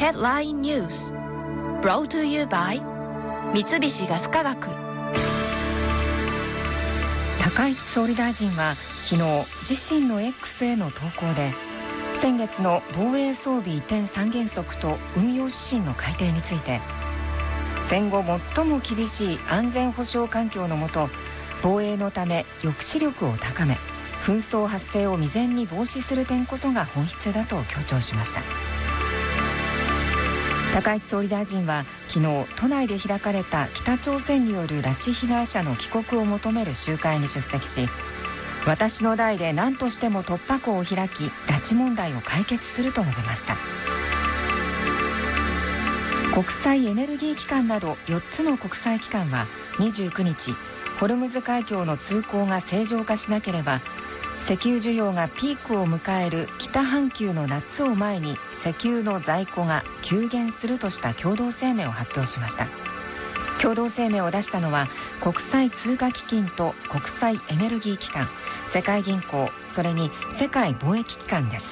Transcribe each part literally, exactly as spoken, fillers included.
Headline News Brought to you by 三菱ガス化学。 高市総理大臣は昨日自身の X への投稿で、先月の防衛装備移転三原則と運用指針の改定について、戦後最も厳しい安全保障環境の下、防衛のため抑止力を高め、紛争発生を未然に防止する点こそが本質だと強調しました。高市総理大臣は昨日都内で開かれた北朝鮮による拉致被害者の帰国を求める集会に出席し、私の代で何としても突破口を開き拉致問題を解決すると述べました。国際エネルギー機関などよっつの国際機関はにじゅうくにち、ホルムズ海峡の通行が正常化しなければ、石油需要がピークを迎える北半球の夏を前に石油の在庫が急減するとした共同声明を発表しました。共同声明を出したのは国際通貨基金と国際エネルギー機関、世界銀行、それに世界貿易機関です。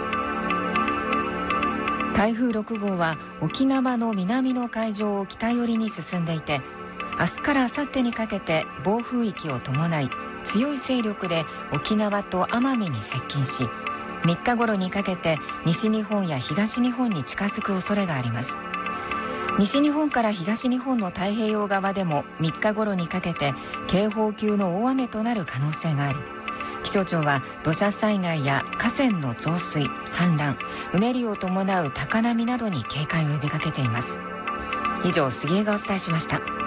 台風ろくごうは沖縄の南の海上を北寄りに進んでいて、明日から明後日にかけて暴風域を伴い強い勢力で沖縄と奄美に接近し、みっか頃にかけて西日本や東日本に近づく恐れがあります。西日本から東日本の太平洋側でもみっか頃にかけて警報級の大雨となる可能性があり、気象庁は土砂災害や河川の増水、氾濫、うねりを伴う高波などに警戒を呼びかけています。以上、杉江がお伝えしました。